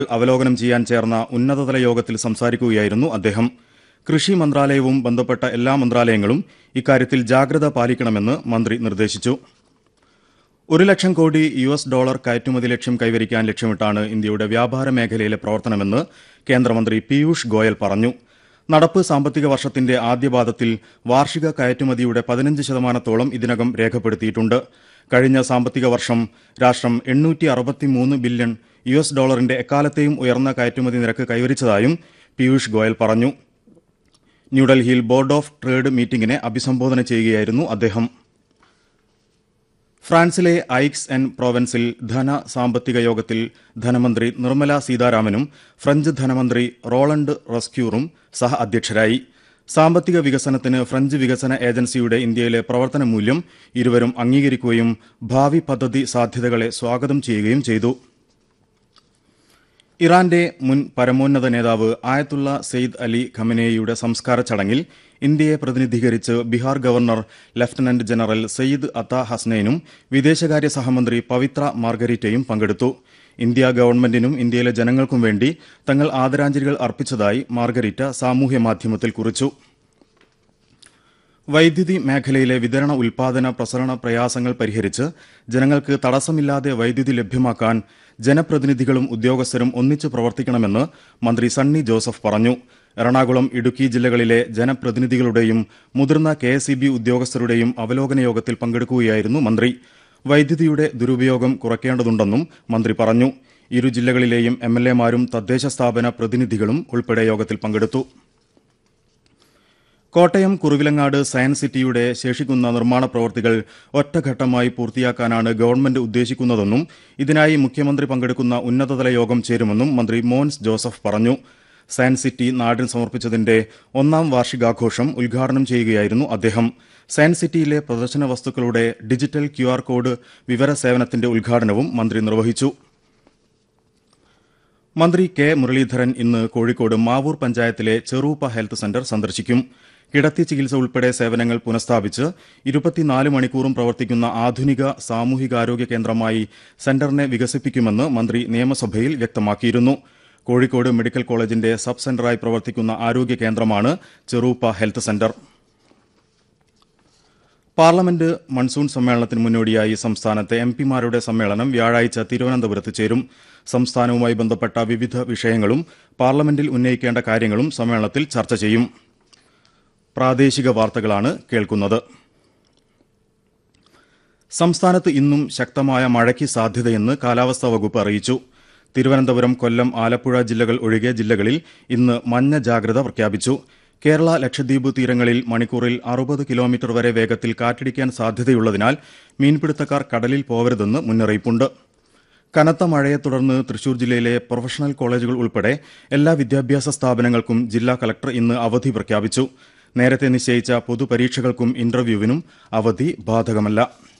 അവലോകനം ചെയ്യാൻ ചേർന്ന ഉന്നതതല യോഗത്തിൽ സംസാരിക്കുകയായിരുന്നു അദ്ദേഹം. കൃഷി മന്ത്രാലയവും ബന്ധപ്പെട്ട എല്ലാ മന്ത്രാലയങ്ങളും ഇക്കാര്യത്തിൽ ജാഗ്രത പാലിക്കണമെന്ന് മന്ത്രി നിർദ്ദേശിച്ചു. $1,00,000 കോടി കയറ്റുമതി ലക്ഷ്യം കൈവരിക്കാൻ ലക്ഷ്യമിട്ടാണ് ഇന്ത്യയുടെ വ്യാപാര മേഖലയിലെ പ്രവർത്തനമെന്ന് കേന്ദ്രമന്ത്രി പീയൂഷ് ഗോയൽ പറഞ്ഞു. നടപ്പ് സാമ്പത്തിക വർഷത്തിന്റെ ആദ്യപാദത്തിൽ വാർഷിക കയറ്റുമതിയുടെ 15% ഇതിനകം രേഖപ്പെടുത്തിയിട്ടുണ്ട്. കഴിഞ്ഞ സാമ്പത്തിക വർഷം രാഷ്ട്രം $863 ബില്യൺ എക്കാലത്തെയും ഉയർന്ന കയറ്റുമതി നിരക്ക് കൈവരിച്ചതായും പീയൂഷ് ഗോയൽ പറഞ്ഞു. ന്യൂഡൽഹിയിൽ ബോർഡ് ഓഫ് ട്രേഡ് മീറ്റിംഗിനെ അഭിസംബോധന ചെയ്യുകയായിരുന്നു അദ്ദേഹം. ഫ്രാൻസിലെ ഐക്സ് ആൻഡ് പ്രൊവൻസിൽ സാമ്പത്തിക യോഗത്തിൽ ധനമന്ത്രി നിർമ്മല സീതാരാമനും ഫ്രഞ്ച് ധനമന്ത്രി റോളണ്ട് റസ്ക്യൂറും സഹ അധ്യക്ഷരായി. സാമ്പത്തിക വികസനത്തിന് ഫ്രഞ്ച് വികസന ഏജൻസിയുടെ ഇന്ത്യയിലെ പ്രവർത്തന മൂല്യം ഇരുവരും അംഗീകരിക്കുകയും ഭാവി പദ്ധതി സാധ്യതകളെ സ്വാഗതം ചെയ്യുകയും ചെയ്തു. ഇറാന്റെ മുൻ പരമോന്നത നേതാവ് ആയത്തുള്ള സെയ്ദ് അലി ഖമനേയിയുടെ സംസ്കാര ചടങ്ങിൽ ഇന്ത്യയെ പ്രതിനിധീകരിച്ച് Bihar governor lieutenant general Sayyid അത്ത ഹസ്നൈനും വിദേശകാര്യ സഹമന്ത്രി പവിത്ര മാർഗരീറ്റയും പങ്കെടുത്തു. ഇന്ത്യ ഗവൺമെന്റിനും ഇന്ത്യയിലെ ജനങ്ങൾക്കും വേണ്ടി തങ്ങൾ ആദരാഞ്ജലികൾ അർപ്പിച്ചതായി മാർഗരീറ്റ സാമൂഹ്യമാധ്യമത്തിൽ കുറിച്ചു. വൈദ്യുതി മേഖലയിലെ വിതരണ ഉൽപാദന പ്രസരണ പ്രയാസങ്ങൾ പരിഹരിച്ച് ജനങ്ങൾക്ക് തടസ്സമില്ലാതെ വൈദ്യുതി ലഭ്യമാക്കാൻ ജനപ്രതിനിധികളും ഉദ്യോഗസ്ഥരും ഒന്നിച്ചു പ്രവർത്തിക്കണമെന്ന് മന്ത്രി സണ്ണി ജോസഫ് പറഞ്ഞു. എറണാകുളം, ഇടുക്കി ജില്ലകളിലെ ജനപ്രതിനിധികളുടെയും മുതിർന്ന KSEB ഉദ്യോഗസ്ഥരുടെയും അവലോകന യോഗത്തിൽ പങ്കെടുക്കുകയായിരുന്നു മന്ത്രി. വൈദ്യുതിയുടെ ദുരുപയോഗം കുറയ്ക്കേണ്ടതുണ്ടെന്നും മന്ത്രി പറഞ്ഞു. ഇരു ജില്ലകളിലെയും MLAമാരും തദ്ദേശ സ്ഥാപന പ്രതിനിധികളും ഉൾപ്പെടെ യോഗത്തിൽ പങ്കെടുത്തു. കോട്ടയം കുറുവിലങ്ങാട് സയൻസ് സിറ്റിയുടെ ശേഷിക്കുന്ന നിർമ്മാണ പ്രവൃത്തികൾ ഒറ്റഘട്ടമായി പൂർത്തിയാക്കാനാണ് ഗവൺമെന്റ് ഉദ്ദേശിക്കുന്നതെന്നും ഇതിനായി മുഖ്യമന്ത്രി പങ്കെടുക്കുന്ന ഉന്നതതല യോഗം ചേരുമെന്നും മന്ത്രി മോൻസ് ജോസഫ് പറഞ്ഞു. സയൻസ് സിറ്റി നാടിന് സമർപ്പിച്ചതിന്റെ 1ാം വാർഷികാഘോഷം ഉദ്ഘാടനം ചെയ്യുകയായിരുന്നു അദ്ദേഹം. സയൻസ് സിറ്റിയിലെ പ്രദർശന വസ്തുക്കളുടെ ഡിജിറ്റൽ QR കോഡ് വിവര സേവനത്തിന്റെ ഉദ്ഘാടനവും മന്ത്രി നിർവഹിച്ചു. മന്ത്രി കെ മുരളീധരൻ ഇന്ന് കോഴിക്കോട് മാവൂർ പഞ്ചായത്തിലെ ചെറൂപ്പ ഹെൽത്ത് സെന്റർ സന്ദർശിക്കും. കിടത്തി ചികിത്സ ഉൾപ്പെടെ സേവനങ്ങൾ പുനഃസ്ഥാപിച്ച് 24 മണിക്കൂറും പ്രവർത്തിക്കുന്ന ആധുനിക സാമൂഹികാരോഗ്യ കേന്ദ്രമായി സെന്ററിനെ വികസിപ്പിക്കുമെന്ന് മന്ത്രി നിയമസഭയിൽ വ്യക്തമാക്കിയിരുന്നു. കോഴിക്കോട് മെഡിക്കൽ കോളേജിന്റെ സബ് സെന്ററായി പ്രവർത്തിക്കുന്ന ആരോഗ്യ കേന്ദ്രമാണ് Cheruppa health centre. Parliament monsoon സമ്മേളനത്തിന് മുന്നോടിയായി സംസ്ഥാനത്തെ MPമാരുടെ സമ്മേളനം വ്യാഴാഴ്ച തിരുവനന്തപുരത്ത് ചേരും. സംസ്ഥാനവുമായി ബന്ധപ്പെട്ട വിവിധ വിഷയങ്ങളും പാർലമെന്റിൽ ഉന്നയിക്കേണ്ട കാര്യങ്ങളും സമ്മേളനത്തിൽ ചർച്ച ചെയ്യും. പ്രാദേശിക വാർത്തകളാണ് കേൾക്കുന്നത്. സംസ്ഥാനത്ത് ഇന്നും ശക്തമായ മഴയ്ക്ക് സാധ്യതയെന്ന് കാലാവസ്ഥാ വകുപ്പ് അറിയിച്ചു. തിരുവനന്തപുരം, കൊല്ലം, ആലപ്പുഴ ജില്ലകൾ ഒഴികെ ജില്ലകളിൽ ഇന്ന് മഞ്ഞ ജാഗ്രത പ്രഖ്യാപിച്ചു. കേരള, ലക്ഷദ്വീപ് തീരങ്ങളിൽ മണിക്കൂറിൽ 60 കിലോമീറ്റർ വരെ വേഗത്തിൽ കാറ്റടിക്കാൻ സാധ്യതയുള്ളതിനാൽ മീൻപിടുത്തക്കാർ കടലിൽ പോവരുതെന്ന് മുന്നറിയിപ്പുണ്ട്. കനത്ത മഴയെ തുടർന്ന് തൃശൂർ ജില്ലയിലെ പ്രൊഫഷണൽ കോളേജുകൾ ഉൾപ്പെടെ എല്ലാ വിദ്യാഭ്യാസ സ്ഥാപനങ്ങൾക്കും ജില്ലാ കളക്ടർ ഇന്ന് അവധി പ്രഖ്യാപിച്ചു. നേരത്തെ നിശ്ചയിച്ച പൊതുപരീക്ഷകൾക്കും ഇന്റർവ്യൂവിനും അവധി ബാധകമല്ല.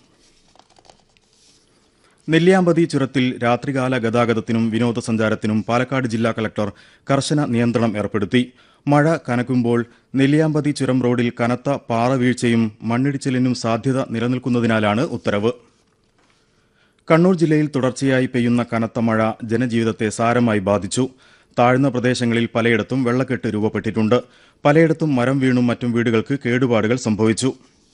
നെല്ലിയാമ്പതി ചുരത്തിൽ രാത്രികാല ഗതാഗതത്തിനും വിനോദസഞ്ചാരത്തിനും പാലക്കാട് ജില്ലാ കളക്ടർ കർശന നിയന്ത്രണം ഏർപ്പെടുത്തി. മഴ കനക്കുമ്പോൾ നെല്ലിയാമ്പതി ചുരം റോഡിൽ കനത്ത പാറവീഴ്ചയും മണ്ണിടിച്ചിലിനും സാധ്യത നിലനിൽക്കുന്നതിനാലാണ് ഉത്തരവ്. കണ്ണൂർ ജില്ലയിൽ തുടർച്ചയായി പെയ്യുന്ന കനത്ത മഴ ജനജീവിതത്തെ സാരമായി ബാധിച്ചു. താഴ്ന്ന പ്രദേശങ്ങളിൽ പലയിടത്തും വെള്ളക്കെട്ട് രൂപപ്പെട്ടിട്ടുണ്ട്. പലയിടത്തും മരം വീണും മറ്റും വീടുകൾക്ക് കേടുപാടുകൾ സംഭവിച്ചു.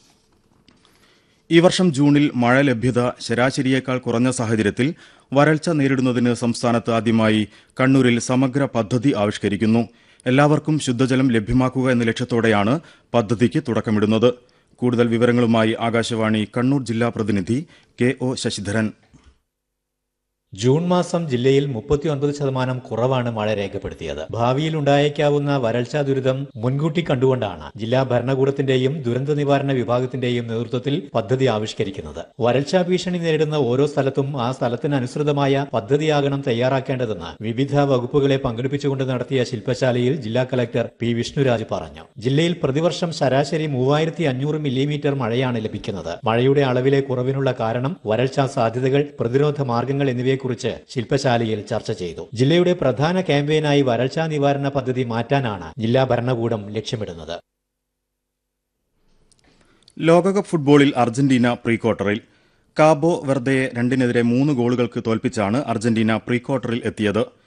ഈ വർഷം ജൂണിൽ മഴ ലഭ്യത ശരാശരിയേക്കാൾ കുറഞ്ഞ സാഹചര്യത്തിൽ വരൾച്ച നേരിടുന്നതിന് സംസ്ഥാനത്ത് ആദ്യമായി കണ്ണൂരിൽ സമഗ്ര പദ്ധതി ആവിഷ്കരിക്കുന്നു. എല്ലാവർക്കും ശുദ്ധജലം ലഭ്യമാക്കുക എന്ന ലക്ഷ്യത്തോടെയാണ് പദ്ധതിക്ക് തുടക്കമിടുന്നത്. കൂടുതൽ വിവരങ്ങളുമായി ആകാശവാണി കണ്ണൂർ ജില്ലാ പ്രതിനിധി KO ശശിധരൻ. ജൂൺ മാസം ജില്ലയിൽ 39% കുറവാണ് മഴ രേഖപ്പെടുത്തിയത്. ഭാവിയിൽ ഉണ്ടായേക്കാവുന്ന വരൾച്ചാ ദുരിതം മുൻകൂട്ടി കണ്ടുകൊണ്ടാണ് ജില്ലാ ഭരണകൂടത്തിന്റെയും ദുരന്ത നിവാരണ വിഭാഗത്തിന്റെയും നേതൃത്വത്തിൽ പദ്ധതി ആവിഷ്കരിക്കുന്നത്. വരൾച്ചാ ഭീഷണി നേരിടുന്ന ഓരോ സ്ഥലത്തും ആ സ്ഥലത്തിനനുസൃതമായ പദ്ധതിയാകണം തയ്യാറാക്കേണ്ടതെന്ന് വിവിധ വകുപ്പുകളെ പങ്കെടുപ്പിച്ചുകൊണ്ട് നടത്തിയ ശില്പശാലയിൽ ജില്ലാ കളക്ടർ P. വിഷ്ണുരാജ് പറഞ്ഞു. ജില്ലയിൽ പ്രതിവർഷം ശരാശരി 3500 മില്ലിമീറ്റർ മഴയാണ് ലഭിക്കുന്നത്. മഴയുടെ അളവിലെ കുറവിനുള്ള കാരണം, വരൾച്ചാ സാധ്യതകൾ, പ്രതിരോധ മാർഗങ്ങൾ എന്നിവയെ കുറിച്ച് ശില്പശാലയിൽ ചർച്ച ചെയ്തു. ജില്ലയുടെ പ്രധാന ക്യാമ്പയിനായി വരൾച്ചാ നിവാരണ പദ്ധതി മാറ്റാനാണ് ജില്ലാ ഭരണകൂടം ലക്ഷ്യമിടുന്നത്. ലോകകപ്പ് ഫുട്ബോളിൽ അർജന്റീന പ്രീ ക്വാർട്ടറിൽ. കാബോ വെർദയെ 2-3 ഗോളുകൾക്ക് തോൽപ്പിച്ചാണ് അർജന്റീന പ്രീ ക്വാർട്ടറിൽ എത്തിയത്.